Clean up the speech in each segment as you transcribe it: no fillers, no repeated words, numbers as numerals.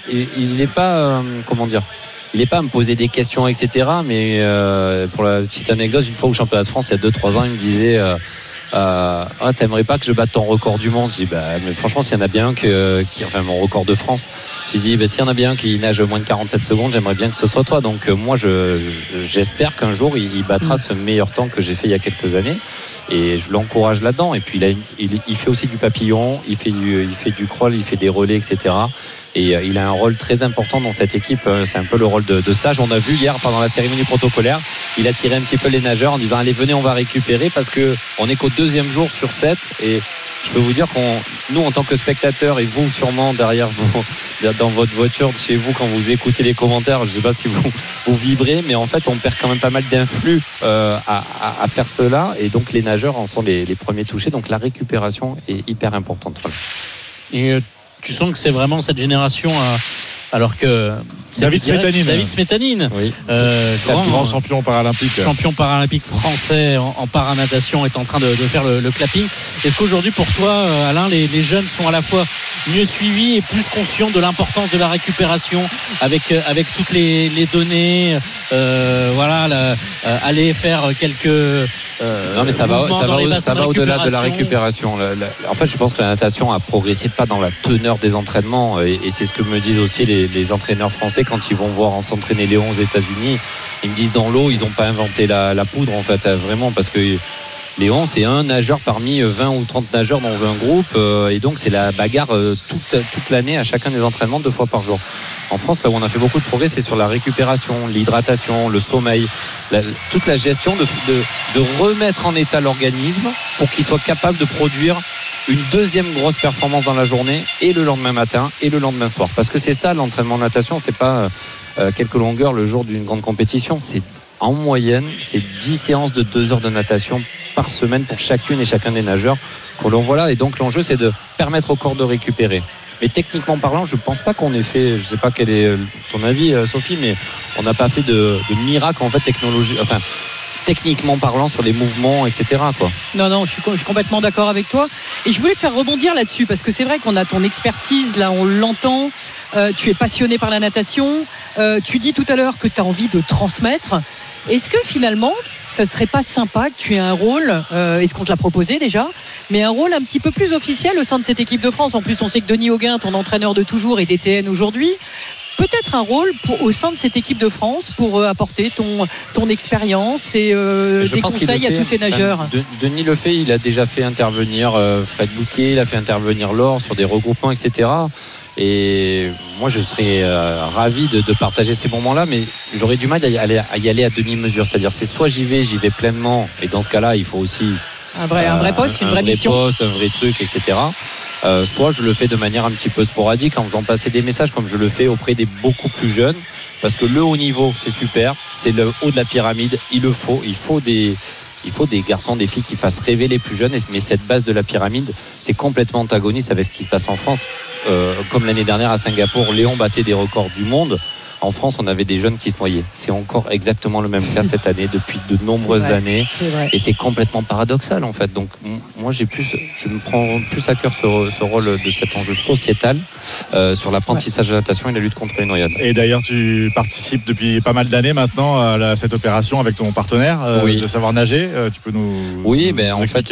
il n'est pas comment dire. Il n'est pas à me poser des questions, etc. Mais pour la petite anecdote, une fois au championnat de France, il y a 2-3 ans, il me disait t'aimerais pas que je batte ton record du monde? Je dis mais franchement, s'il y en a bien un enfin mon record de France, j'ai dit s'il y en a bien un qui nage moins de 47 secondes, j'aimerais bien que ce soit toi. Donc moi j'espère qu'un jour il battra ce meilleur temps que j'ai fait il y a quelques années. Et je l'encourage là-dedans. Et puis il fait aussi du papillon, il fait du crawl, il fait des relais, etc. Et il a un rôle très important dans cette équipe. C'est un peu le rôle de sage. On a vu hier pendant la cérémonie protocolaire, il a tiré un petit peu les nageurs en disant allez, venez, on va récupérer, parce qu'on est qu'au 2e jour sur 7. Et je peux vous dire nous en tant que spectateurs, et vous sûrement derrière dans votre voiture chez vous, quand vous écoutez les commentaires, je ne sais pas si vous vibrez, mais en fait on perd quand même pas mal d'influx à faire cela. Et donc les nageurs en sont les premiers touchés. Donc la récupération est hyper importante. Et tu sens que c'est vraiment cette génération alors que David Smetanine, oui. Grand champion paralympique français en paranatation, est en train de faire le clapping. Est-ce qu'aujourd'hui pour toi, Alain, les jeunes sont à la fois mieux suivis et plus conscients de l'importance de la récupération avec toutes les données, aller faire quelques non, mais ça va au-delà de la récupération. En fait, je pense que la natation a progressé pas dans la teneur des entraînements, et c'est ce que me disent aussi les entraîneurs français quand ils vont voir s'entraîner Léon aux États-Unis. Ils me disent dans l'eau, ils n'ont pas inventé la poudre, en fait, vraiment, parce que Léon, c'est un nageur parmi 20 ou 30 nageurs dans un groupe, et donc c'est la bagarre toute l'année à chacun des entraînements 2 fois par jour. En France, là où on a fait beaucoup de progrès, c'est sur la récupération, l'hydratation, le sommeil, toute la gestion de remettre en état l'organisme pour qu'il soit capable de produire une deuxième grosse performance dans la journée, et le lendemain matin et le lendemain soir. Parce que c'est ça l'entraînement natation, c'est pas quelques longueurs le jour d'une grande compétition, c'est en moyenne, c'est 10 séances de 2 heures de natation par semaine pour chacune et chacun des nageurs qu'on l'envoie là. Et donc l'enjeu, c'est de permettre au corps de récupérer. Mais techniquement parlant, je ne pense pas qu'on ait fait, je ne sais pas quel est ton avis, Sophie, mais on n'a pas fait de miracle en fait techniquement parlant, sur les mouvements, etc. quoi. Non, je suis complètement d'accord avec toi. Et je voulais te faire rebondir là-dessus, parce que c'est vrai qu'on a ton expertise, là on l'entend, tu es passionné par la natation, tu dis tout à l'heure que tu as envie de transmettre. Est-ce que finalement, ça serait pas sympa que tu aies un rôle, est-ce qu'on te l'a proposé déjà, mais un rôle un petit peu plus officiel au sein de cette équipe de France? En plus, on sait que Denis Hauguin, ton entraîneur de toujours, est DTN aujourd'hui. Peut-être un rôle au sein de cette équipe de France pour apporter ton expérience et des conseils à tous ces nageurs. Denis le fait, il a déjà fait intervenir Fred Bouquet, il a fait intervenir Laure sur des regroupements, etc. Et moi je serais ravi de partager ces moments-là, mais j'aurais du mal à y aller à demi-mesure. C'est-à-dire c'est soit j'y vais pleinement, et dans ce cas-là il faut aussi un vrai poste, une vraie mission, un vrai truc, etc. Soit je le fais de manière un petit peu sporadique en faisant passer des messages comme je le fais auprès des beaucoup plus jeunes, parce que le haut niveau c'est super, c'est le haut de la pyramide, il faut des garçons, des filles qui fassent rêver les plus jeunes, mais cette base de la pyramide c'est complètement antagoniste avec ce qui se passe en France. Comme l'année dernière à Singapour, Léon battait des records du monde. En France, on avait des jeunes qui se noyaient. C'est encore exactement le même cas cette année, depuis de nombreuses années. Et c'est complètement paradoxal, en fait. Donc, moi, je me prends plus à cœur ce rôle de cet enjeu sociétal sur l'apprentissage de la natation et la lutte contre les noyades. Et d'ailleurs, tu participes depuis pas mal d'années maintenant à cette opération avec ton partenaire de Savoir Nager. Tu peux nous. Oui, en fait.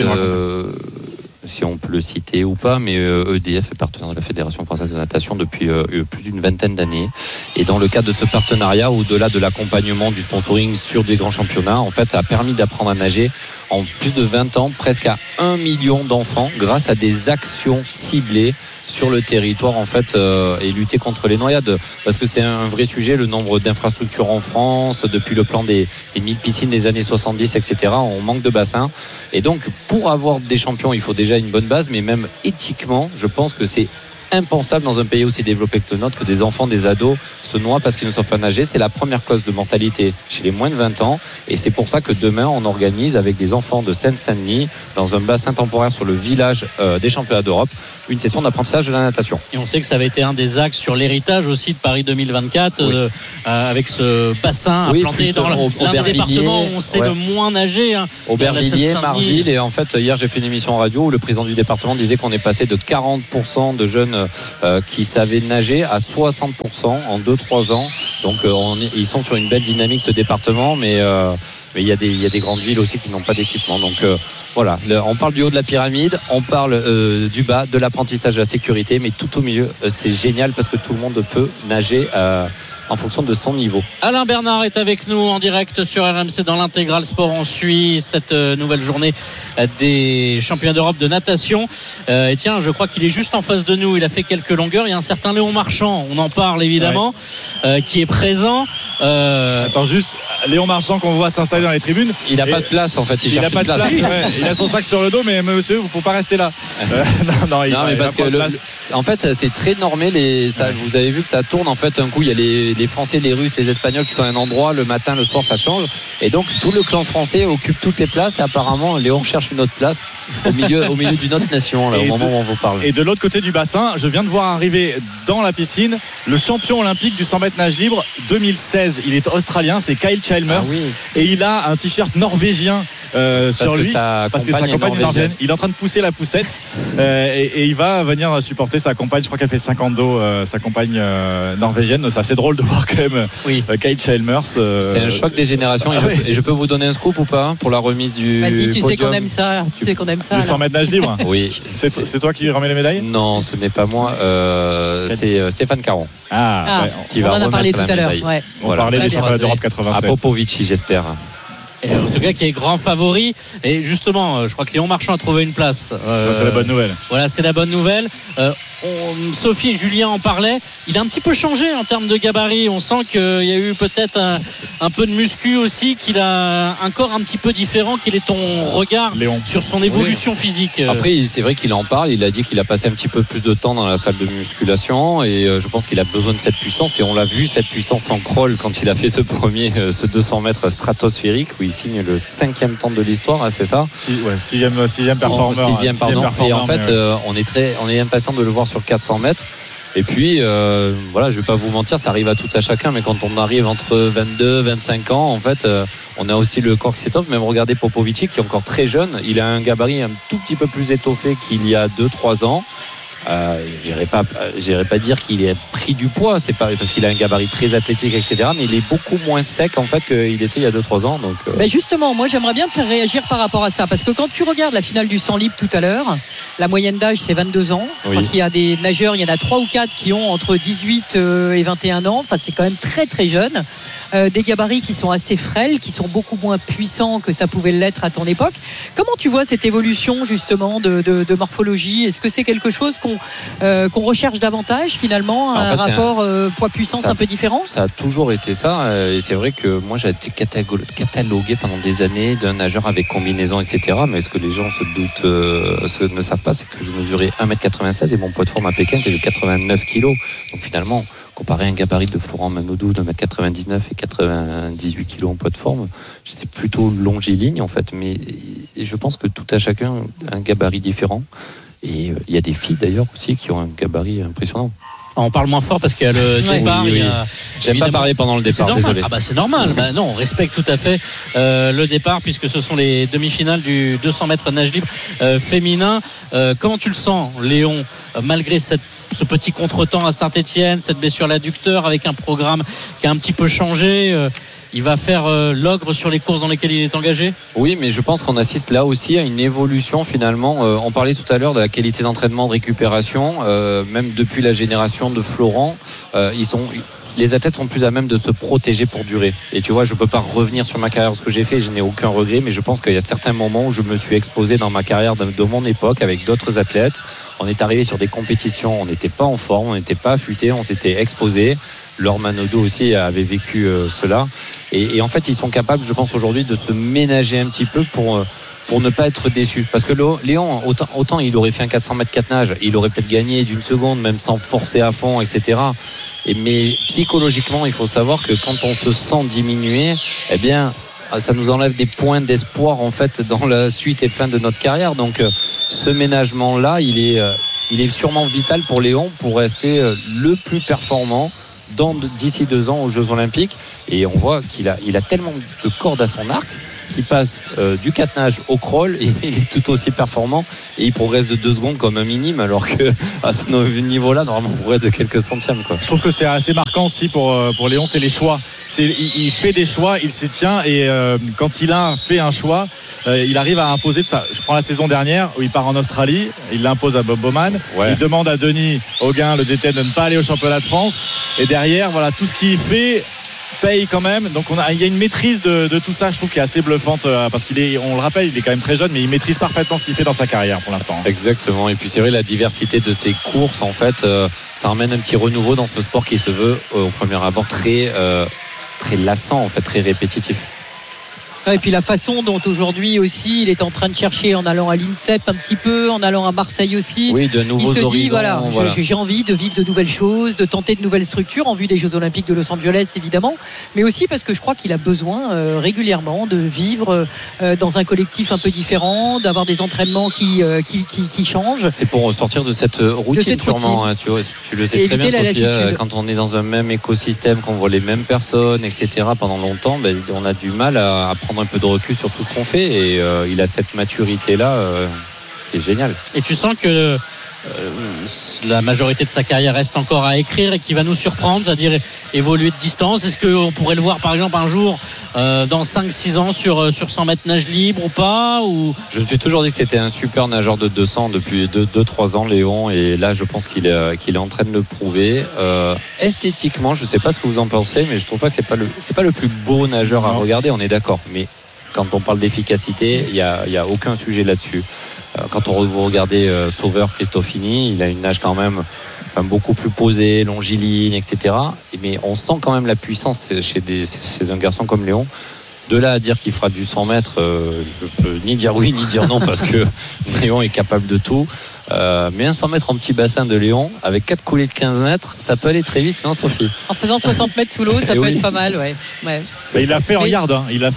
Si on peut le citer ou pas, mais EDF est partenaire de la Fédération française de natation depuis plus d'une vingtaine d'années. Et dans le cadre de ce partenariat, au-delà de l'accompagnement du sponsoring sur des grands championnats, en fait, a permis d'apprendre à nager en plus de 20 ans, presque à 1 million d'enfants, grâce à des actions ciblées sur le territoire, en fait, et lutter contre les noyades, parce que c'est un vrai sujet. Le nombre d'infrastructures en France, depuis le plan des 1000 piscines des années 70, etc., on manque de bassins. Et donc, pour avoir des champions, il faut déjà une bonne base, mais même éthiquement, je pense que c'est impensable dans un pays aussi développé que le nôtre que des enfants, des ados se noient parce qu'ils ne savent pas nager. C'est la première cause de mortalité chez les moins de 20 ans, et c'est pour ça que demain on organise avec des enfants de Seine-Saint-Denis, dans un bassin temporaire sur le village des championnats d'Europe, une session d'apprentissage de la natation. Et on sait que ça avait été un des axes sur l'héritage aussi de Paris 2024, avec ce bassin implanté dans l'un des départements où on sait le moins nager, Aubervilliers, Marville. Et en fait hier j'ai fait une émission en radio où le président du département disait qu'on est passé de 40% de jeunes qui savaient nager à 60% en 2-3 ans. Donc ils sont sur une belle dynamique, ce département, mais il y a des grandes villes aussi qui n'ont pas d'équipement. Donc voilà, on parle du haut de la pyramide, on parle du bas, de l'apprentissage de la sécurité, mais tout au milieu, c'est génial parce que tout le monde peut nager en fonction de son niveau. Alain Bernard est avec nous en direct sur RMC dans l'Intégral Sport. On suit cette nouvelle journée des championnats d'Europe de natation. Et tiens, je crois qu'il est juste en face de nous. Il a fait quelques longueurs. Il y a un certain Léon Marchand, on en parle évidemment, qui est présent. Attends, juste, Léon Marchand qu'on voit s'installer dans les tribunes. Il n'a pas de place en fait. Il cherche n'a pas de place. Il a son sac sur le dos, mais monsieur, vous ne pouvez pas rester là. Non, mais parce que en fait, c'est très normé. Vous avez vu que ça tourne. En fait, un coup, il y a les Français, les Russes, les Espagnols qui sont à un endroit. Le matin, le soir, ça change. Et donc, tout le clan français occupe toutes les places. Et apparemment, Léon cherche une autre place au milieu d'une autre nation, là, au moment où on vous parle. Et de l'autre côté du bassin, je viens de voir arriver dans la piscine le champion olympique du 100 mètres nage libre 2016. Il est australien, c'est Kyle Chalmers. Et il a un t-shirt norvégien sur lui parce que sa compagne est norvégienne. Il est en train de pousser la poussette et il va venir supporter sa compagne. Je crois qu'elle fait 50 dos, sa compagne norvégienne. C'est assez drôle de voir quand même Kyle Chalmers. C'est un choc des générations. Et je peux vous donner un scoop ou pas pour la remise du Vas-y, tu podium. sais qu'on aime ça. Tu sais qu'on aime ça. Du 100 mètres nage libre. Oui. C'est toi qui remets les médailles? Non, ce n'est pas moi. C'est Stéphane Caron. Qui va en a parlé tout à l'heure. On parlait des championnats d'Europe 87. À Popovici, j'espère. Et en tout cas, qui est grand favori. Et justement, je crois que Léon Marchand a trouvé une place. Ça, c'est la bonne nouvelle. Voilà, c'est la bonne nouvelle. Sophie et Julien en parlaient. Il a un petit peu changé en termes de gabarit. On sent qu'il y a eu peut-être un peu de muscu aussi, qu'il a un corps un petit peu différent. Quel est ton regard, Léon, sur son évolution physique? Après, c'est vrai qu'il en parle. Il a dit qu'il a passé un petit peu plus de temps dans la salle de musculation et je pense qu'il a besoin de cette puissance. Et on l'a vu, cette puissance en crawl quand il a fait ce 200 mètres stratosphérique où il signe le 5e temps de l'histoire, c'est ça? Sixième performeur. Et en fait, on est impatient de le voir sur 400 mètres. Et puis, voilà, je vais pas vous mentir, ça arrive à tout à chacun, mais quand on arrive entre 22, 25 ans, en fait, on a aussi le corps qui s'étoffe. Même regardez Popovici, qui est encore très jeune, il a un gabarit un tout petit peu plus étoffé qu'il y a 2-3 ans. J'irais pas dire qu'il a pris du poids, c'est pas parce qu'il a un gabarit très athlétique, etc. Mais il est beaucoup moins sec en fait qu'il était il y a 2-3 ans. Donc, justement, moi j'aimerais bien te faire réagir par rapport à ça, parce que quand tu regardes la finale du 100 libre tout à l'heure, la moyenne d'âge c'est 22 ans. Je crois qu'il y a des nageurs, il y en a 3 ou 4 qui ont entre 18 et 21 ans. Enfin, c'est quand même très très jeune. Des gabarits qui sont assez frêles, qui sont beaucoup moins puissants que ça pouvait l'être à ton époque. Comment tu vois cette évolution justement de morphologie? Est-ce que c'est quelque chose qu'on recherche davantage finalement, un rapport poids-puissance un peu différent? Ça a toujours été ça, et c'est vrai que moi j'ai été catalogué pendant des années d'un nageur avec combinaison, etc. Mais ce que les gens ne savent pas, c'est que je mesurais 1m96 et mon poids de forme à Pékin était de 89 kg. Donc finalement, comparé à un gabarit de Florent Manodou de 1m99 et 98 kg en poids de forme, j'étais plutôt longiligne en fait. Mais je pense que tout à chacun a un gabarit différent. Et il y a des filles d'ailleurs aussi qui ont un gabarit impressionnant. On parle moins fort parce qu'il y a le départ. J'aime pas parler pendant le départ, désolé. C'est normal. Non, on respecte tout à fait le départ puisque ce sont les demi-finales du 200 mètres nage libre féminin. Comment tu le sens, Léon, malgré ce petit contretemps à Saint-Etienne, cette blessure à l'adducteur avec un programme qui a un petit peu changé? Il va faire l'ogre sur les courses dans lesquelles il est engagé? Oui, mais je pense qu'on assiste là aussi à une évolution finalement. On parlait tout à l'heure de la qualité d'entraînement, de récupération. Même depuis la génération de Florent, les athlètes sont plus à même de se protéger pour durer. Et tu vois, je peux pas revenir sur ma carrière, ce que j'ai fait, je n'ai aucun regret, mais je pense qu'il y a certains moments où je me suis exposé dans ma carrière de mon époque avec d'autres athlètes. On est arrivé sur des compétitions, on n'était pas en forme, on n'était pas affûté, on s'était exposé. Laure Manodou aussi avait vécu cela. Et en fait, ils sont capables, je pense aujourd'hui, de se ménager un petit peu pour ne pas être déçus. Parce que Léon, autant il aurait fait un 400 mètres 4 nages, il aurait peut-être gagné d'une seconde, même sans forcer à fond, etc. Mais psychologiquement, il faut savoir que quand on se sent diminué, eh bien, ça nous enlève des points d'espoir en fait dans la suite et fin de notre carrière. Donc, ce ménagement-là, il est sûrement vital pour Léon pour rester le plus performant d'ici 2 ans aux Jeux Olympiques. Et on voit qu'il a tellement de cordes à son arc qu'il passe du catenage au crawl et il est tout aussi performant et il progresse de 2 secondes comme un minime, alors qu'à ce niveau-là normalement il progresse de quelques centièmes, quoi. Je trouve que c'est assez marquant aussi pour Léon, c'est les choix. Il fait des choix, il s'y tient, et quand il a fait un choix, il arrive à imposer tout ça. Je prends la saison dernière où il part en Australie, il l'impose à Bob Bowman, il demande à Denis Hauguin, le DT, de ne pas aller au championnat de France, et derrière voilà, tout ce qu'il fait paye quand même. Donc il y a une maîtrise de tout ça, je trouve, qui est assez bluffante, parce on le rappelle, il est quand même très jeune, mais il maîtrise parfaitement ce qu'il fait dans sa carrière pour l'instant. Exactement. Et puis c'est vrai, la diversité de ses courses, en fait, ça emmène un petit renouveau dans ce sport qui se veut au premier abord très lassant, en fait, très répétitif. Et puis la façon dont aujourd'hui aussi il est en train de chercher, en allant à l'INSEP un petit peu, en allant à Marseille aussi. Oui, de nouveaux horizons. Il se dit j'ai envie de vivre de nouvelles choses, de tenter de nouvelles structures en vue des Jeux Olympiques de Los Angeles évidemment, mais aussi parce que je crois qu'il a besoin régulièrement de vivre dans un collectif un peu différent, d'avoir des entraînements qui changent. C'est pour sortir de cette routine sûrement. Hein, tu le sais très bien, Sophie, quand on est dans un même écosystème, qu'on voit les mêmes personnes, etc. pendant longtemps, on a du mal à prendre un peu de recul sur tout ce qu'on fait, et il a cette maturité là qui est géniale. Et tu sens que la majorité de sa carrière reste encore à écrire et qui va nous surprendre, c'est-à-dire évoluer de distance. Est-ce qu'on pourrait le voir par exemple un jour dans 5-6 ans sur 100 mètres nage libre ou pas, ou... Je me suis toujours dit que c'était un super nageur de 200 depuis 2-3 ans, Léon, et là je pense qu'il est en train de le prouver. Esthétiquement, je ne sais pas ce que vous en pensez, mais je trouve pas que c'est pas le plus beau nageur à regarder, on est d'accord, mais quand on parle d'efficacité, il y a aucun sujet là-dessus. Quand vous regardez Sauveur, Cristofini, il a une nage quand même beaucoup plus posée, longiligne, etc. Mais on sent quand même la puissance chez un garçon comme Léon. De là à dire qu'il fera du 100 mètres, je peux ni dire oui ni dire non, parce que Léon est capable de tout. Mais un 100 mètres en petit bassin de Léon avec 4 coulées de 15 mètres, ça peut aller très vite, non Sophie? En faisant 60 mètres sous l'eau, ça peut être pas mal, ouais. Il l'a fait en yard,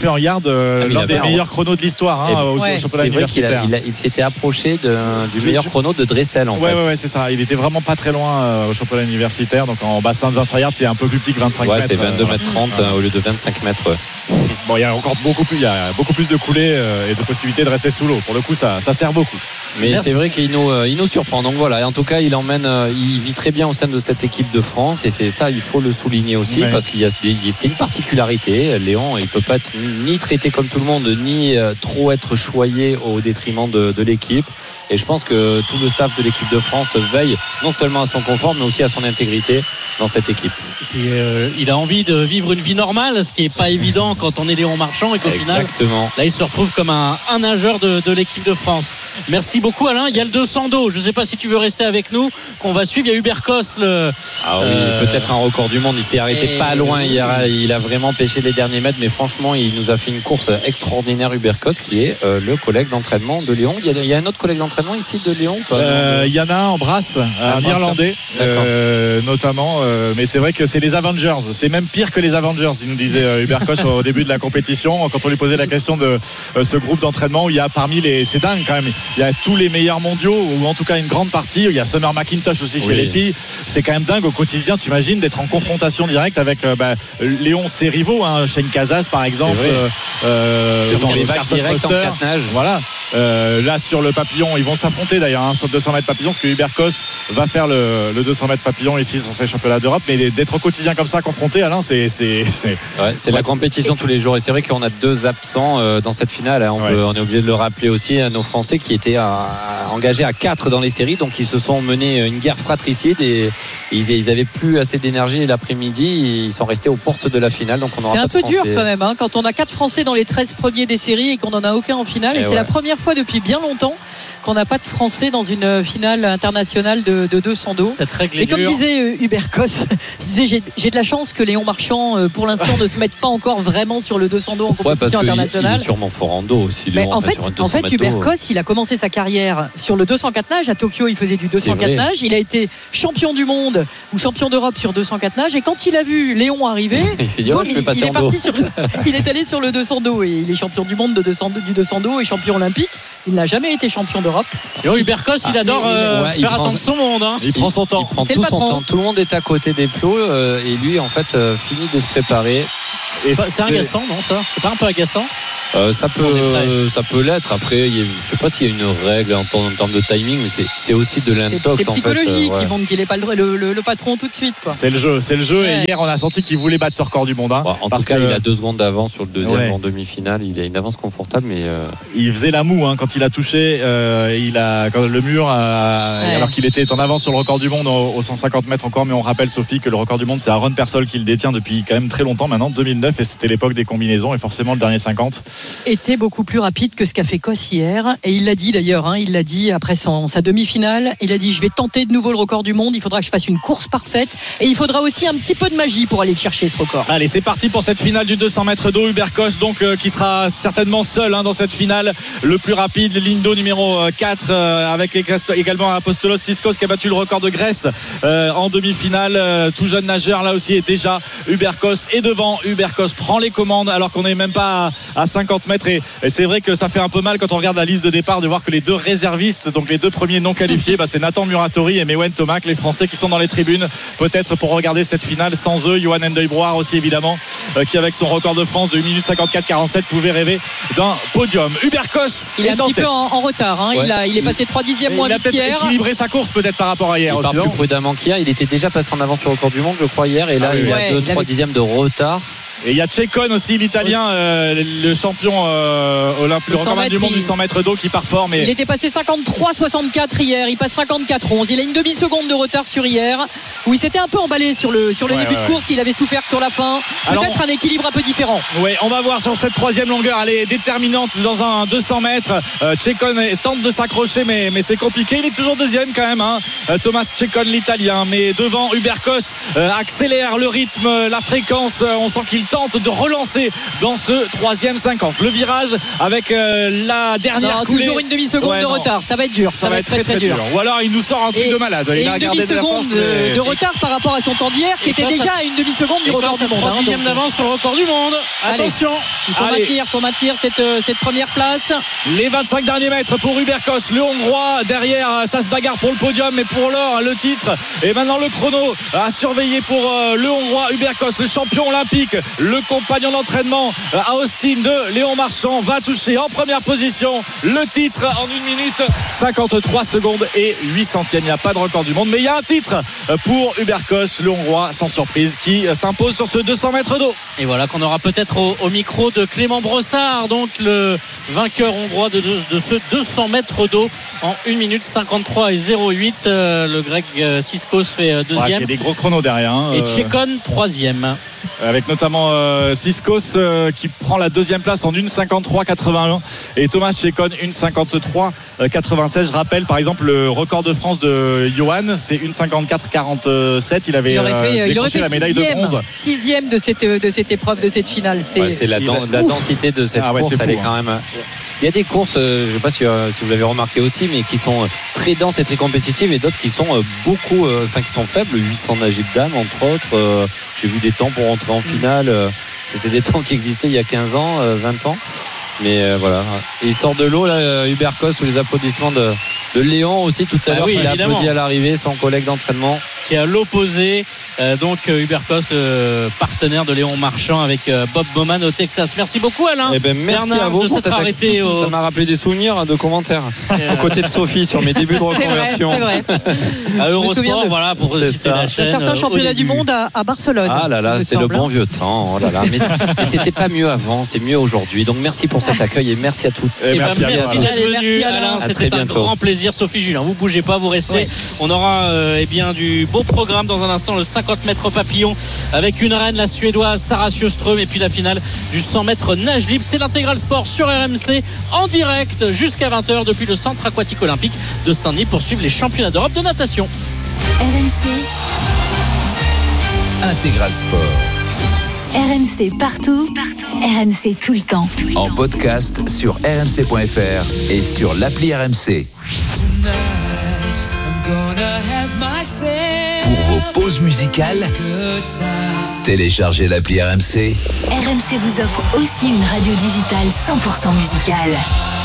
l'un des meilleurs chronos de l'histoire au championnat universitaire. Il s'était approché du meilleur chrono de Dressel, en fait. Ouais, c'est ça. Il était vraiment pas très loin au championnat universitaire, donc en bassin de 25 yards, c'est un peu plus petit que 25 mètres. C'est 22 mètres 30 au lieu de 25 mètres. Bon, il y a encore beaucoup plus de coulées et de possibilités de rester sous l'eau. Pour le coup, ça sert beaucoup. Mais c'est vrai qu'il nous surprend. Donc voilà, en tout cas, il vit très bien au sein de cette équipe de France, et c'est ça, il faut le souligner aussi, parce c'est une particularité. Léon, il peut pas être ni traité comme tout le monde, ni trop être choyé au détriment de l'équipe. Et je pense que tout le staff de l'équipe de France veille non seulement à son confort, mais aussi à son intégrité dans cette équipe. Et il a envie de vivre une vie normale, ce qui n'est pas évident quand on est Léon Marchand, et qu'au final, là, il se retrouve comme un nageur de l'équipe de France. Merci beaucoup, Alain. Il y a le 200 d'eau. Je ne sais pas si tu veux rester avec nous, qu'on va suivre. Il y a Hubert Kos. Peut-être un record du monde. Il s'est arrêté pas loin hier. Il a vraiment pêché les derniers mètres, mais franchement, il nous a fait une course extraordinaire, Hubert Kos, qui est le collègue d'entraînement de Léon. Il y a un autre collègue d'entraînement ici de Léon, il y en a un en brasse, un Irlandais notamment, mais c'est vrai que c'est les Avengers, c'est même pire que les Avengers, il nous disait Hubert Kos au début de la compétition, quand on lui posait la question de ce groupe d'entraînement où il y a c'est dingue quand même, il y a tous les meilleurs mondiaux, ou en tout cas une grande partie, il y a Summer McIntosh aussi chez les filles, c'est quand même dingue au quotidien, t'imagines d'être en confrontation directe avec Léon, ses rivaux, Shane Casas par exemple, c'est son rival direct en catenage. Voilà, là sur le papillon ils vont s'affronter d'ailleurs sur 200 mètres papillon, parce que Hubert Kos va faire le 200 mètres papillon ici sur ces championnats d'Europe, mais d'être au quotidien comme ça confronté, Alain, c'est la compétition tous les jours, et c'est vrai qu'on a 2 absents dans cette finale, hein. On est obligé de le rappeler aussi, nos Français qui étaient engagés à 4 dans les séries, donc ils se sont menés une guerre fratricide, et ils avaient plus assez d'énergie l'après-midi, ils sont restés aux portes de la finale, donc c'est un peu dur quand même, hein, quand on a 4 Français dans les 13 premiers des séries et qu'on n'en a aucun en finale, et c'est la première fois depuis bien longtemps qu'on n'a pas de Français dans une finale internationale de 200 d'eau. Et comme disait Hubert Kos, il disait j'ai de la chance que Léon Marchand pour l'instant ne se mette pas encore vraiment sur le 200 d'eau en compétition internationale. Il est sûrement fort en dos aussi, Léon. En fait Hubert Kos, il a commencé sa carrière sur le 204 nage. À Tokyo, il faisait du 204 nage. Il a été champion du monde ou champion d'Europe sur 204 nage, et quand il a vu Léon arriver, il s'est dit il est allé sur le 200 d'eau, et il est champion du monde du 200 d'eau et champion olympique. Il n'a jamais été champion d'Europe. Hubert Kos, il adore faire attendre son monde. Il prend son temps. Il prend tout son temps. Tout le monde est à côté des plots, et lui, en fait, finit de se préparer. C'est agaçant, non, ça? C'est pas un peu agaçant? Ça peut l'être. Après, je sais pas s'il y a une règle en termes de timing, mais c'est aussi de l'intox. C'est psychologique, qui montre qu'il n'est pas le patron tout de suite, quoi. C'est le jeu. Ouais. Et hier, on a senti qu'il voulait battre ce record du monde. En tout cas, il a 2 secondes d'avance sur le deuxième en demi-finale. Il a une avance confortable, mais il faisait la moue quand il a touché. Quand le mur, alors qu'il était en avance sur le record du monde aux 150 mètres encore. Mais on rappelle, Sophie, que le record du monde, c'est Aaron Persol qui le détient depuis quand même très longtemps maintenant, 2009, et c'était l'époque des combinaisons, et forcément le dernier 50 était beaucoup plus rapide que ce qu'a fait Kos hier, et il l'a dit d'ailleurs, il l'a dit après sa demi-finale, il a dit: je vais tenter de nouveau le record du monde, il faudra que je fasse une course parfaite, et il faudra aussi un petit peu de magie pour aller chercher ce record. Allez, c'est parti pour cette finale du 200 mètres d'eau. Hubert Kos donc qui sera certainement seul dans cette finale, le plus rapide, ligne d'eau numéro 4, avec également Apostolos Tsiskos qui a battu le record de Grèce en demi-finale, tout jeune nageur là aussi, et déjà Hubert Kos est devant. Hubert Kos prend les commandes alors qu'on n'est même pas à 50 mètres, et c'est vrai que ça fait un peu mal quand on regarde la liste de départ de voir que les 2 réservistes, donc les 2 premiers non qualifiés, c'est Nathan Muratori et Mewen Tomac, les Français qui sont dans les tribunes peut-être pour regarder cette finale. Sans eux, Johan Endeuil-Brouard aussi évidemment, qui avec son record de France de 1 minute 54-47 pouvait rêver d'un podium. Hubert Kos il est un petit peu en retard, il est passé 3/10 moins vite qu'hier. Il a peut-être équilibré sa course peut-être par rapport à hier. Il part plus prudemment qu'hier. Il était déjà passé en avance sur le record du monde, je crois, hier, et là il a 2-3 dixièmes de retard. Et il y a Cecon aussi, l'Italien, le champion olympique, le record du monde du 100 mètres d'eau, qui part fort. Mais il était passé 53-64 hier, il passe 54-11. Il a une demi-seconde de retard sur hier, où il s'était un peu emballé sur le début de course. Il avait souffert sur la fin. Peut-être un équilibre un peu différent. Oui, on va voir sur cette 3e longueur. Elle est déterminante dans un 200 mètres. Cecon tente de s'accrocher, mais c'est compliqué. Il est toujours 2e quand même, Thomas Cecon, l'Italien. Mais devant, Hubert Kos accélère le rythme, la fréquence. On sent qu'il tente de relancer dans ce 3e 50. Le virage avec la dernière coulée. Toujours une demi-seconde de retard. Ça va être dur. Ça va être très dur. Ou alors il nous sort un truc de malade. Et une demi-seconde de retard par rapport à son temps d'hier, qui était déjà à une demi-seconde du record du monde. 3/10 d'avance sur le record du monde. Attention. Il faut maintenir cette première place. Les 25 derniers mètres pour Hubert Kos, le Hongrois. Derrière, ça se bagarre pour le podium, mais pour l'or, le titre. Et maintenant le chrono à surveiller pour le Hongrois Hubert Kos, le champion olympique. Le compagnon d'entraînement à Austin de Léon Marchand va toucher en première position le titre en 1 minute 53 secondes et 8 centièmes. Il n'y a pas de record du monde, mais il y a un titre pour Hubert Kos, le Hongrois, sans surprise, qui s'impose sur ce 200 mètres d'eau. Et voilà qu'on aura peut-être au micro de Clément Brossard, donc le vainqueur hongrois de ce 200 mètres d'eau en 1 minute 53 et 08. Le grec Tsiskos fait 2e. Il y a des gros chronos derrière. Et Cecon 3e. Avec notamment Tsiskos qui prend la 2e place en 1,53,81 et Thomas Cecon 1,53,96. Je rappelle par exemple le record de France de Johan, c'est 1,54,47. Il avait décroché la médaille de bronze. 6e de cette épreuve, de cette finale. C'est la densité de cette course, elle est quand même. Il y a des courses, je ne sais pas si vous l'avez remarqué aussi, mais qui sont très denses et très compétitives, et d'autres qui sont qui sont faibles. 800 nager de dames entre autres. J'ai vu des temps pour rentrer en finale. C'était des temps qui existaient il y a 15 ans, 20 ans. Mais voilà. Et il sort de l'eau là, Hubert Kos, sous les applaudissements de Léon aussi tout à l'heure. Il a applaudi à l'arrivée son collègue d'entraînement. Qui est à l'opposé, donc Hubert Kos, partenaire de Léon Marchand avec Bob Bowman au Texas. Merci beaucoup Alain. Merci à vous pour cette arrêté. Ça m'a rappelé des souvenirs de commentaires aux côtés de Sophie sur mes débuts de reconversion. C'est vrai. À Eurosport, voilà, pour citer la chaîne. Certains championnats du monde à Barcelone. Ah là là, c'est le bon vieux temps. Oh là là. Mais c'était pas mieux avant, c'est mieux aujourd'hui. Donc merci pour cet accueil et merci à toutes. Merci d'être venu Alain. C'était un grand plaisir. Sophie, Julien, vous bougez pas, vous restez. On aura du beau programme dans un instant, le 50 mètres papillon avec une reine, la suédoise Sarah Sjöström, et puis la finale du 100 mètres nage libre. C'est l'intégral sport sur RMC en direct jusqu'à 20h depuis le centre aquatique olympique de Saint-Denis pour suivre les championnats d'Europe de natation. RMC Intégral sport. RMC partout, RMC tout le temps. En podcast sur rmc.fr et sur l'appli RMC. Pour vos pauses musicales, téléchargez l'appli RMC. RMC vous offre aussi une radio digitale 100% musicale.